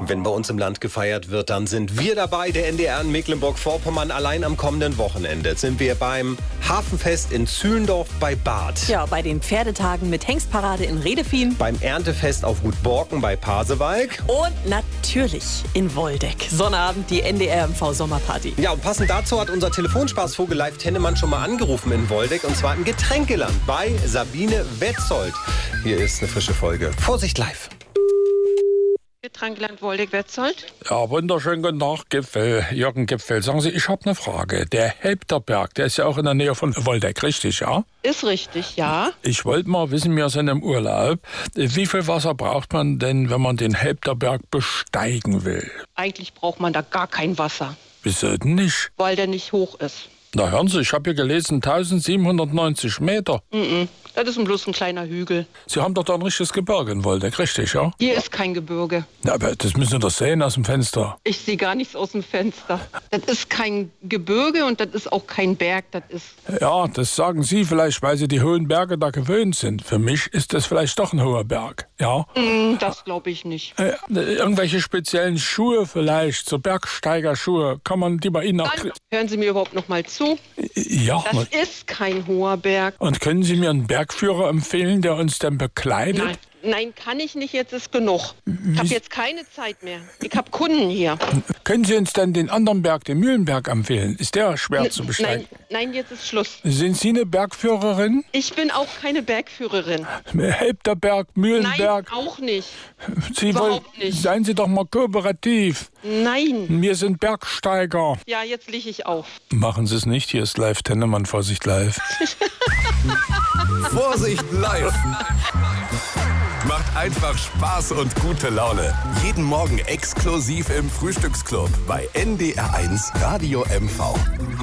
Wenn bei uns im Land gefeiert wird, dann sind wir dabei, der NDR in Mecklenburg-Vorpommern. Allein am kommenden Wochenende Jetzt sind wir beim Hafenfest in Zühlendorf bei Barth. Ja, bei den Pferdetagen mit Hengstparade in Redefien. Beim Erntefest auf Gut Borken bei Pasewalk. Und natürlich in Woldeck. Sonnabend die NDR-MV-Sommerparty. Ja, und passend dazu hat unser Telefonspaßvogel Live Tennemann schon mal angerufen in Woldeck. Und zwar im Getränkeland bei Sabine Wetzold. Hier ist eine frische Folge. Vorsicht live. Getränkeland Woldeck-Wetzold. Ja, wunderschönen guten Tag, Jürgen Gipfel. Sagen Sie, ich habe eine Frage. Der Helpterberg, der ist ja auch in der Nähe von Woldeck, richtig, ja? Ist richtig, ja. Ich wollte mal wissen, wir sind im Urlaub. Wie viel Wasser braucht man denn, wenn man den Helpterberg besteigen will? Eigentlich braucht man da gar kein Wasser, Wieso denn nicht? weil der nicht hoch ist. Na hören Sie, ich habe hier gelesen, 1790 Meter. Das ist bloß ein kleiner Hügel. Sie haben doch da ein richtiges Gebirge in Woldeck, richtig, ja? Hier ist kein Gebirge. Na, aber das müssen Sie doch sehen aus dem Fenster. Ich sehe gar nichts aus dem Fenster. Das ist kein Gebirge und das ist auch kein Berg. Das ist... Ja, das sagen Sie vielleicht, weil Sie die hohen Berge da gewöhnt sind. Für mich ist das vielleicht doch ein hoher Berg, ja? Das glaube ich nicht. Irgendwelche speziellen Schuhe vielleicht, so Bergsteigerschuhe, kann man die bei Ihnen auch... Dann hören Sie mir überhaupt noch mal zu. Ja. Das ist kein hoher Berg. Und können Sie mir einen Bergführer empfehlen, der uns dann bekleidet? Nein, kann ich nicht. Jetzt ist genug. Ich habe jetzt keine Zeit mehr. Ich habe Kunden hier. Können Sie uns dann den anderen Berg, den Mühlenberg, empfehlen? Ist der schwer zu besteigen? Nein, jetzt ist Schluss. Sind Sie eine Bergführerin? Ich bin auch keine Bergführerin. Helpterberg, Mühlenberg? Nein, auch nicht. Sie überhaupt nicht. Seien Sie doch mal kooperativ. Nein. Wir sind Bergsteiger. Ja, jetzt liege ich auf. Machen Sie es nicht, hier ist Live Tennemann, Vorsicht live. Vorsicht live! Macht einfach Spaß und gute Laune. Jeden Morgen exklusiv im Frühstücksclub bei NDR1 Radio MV.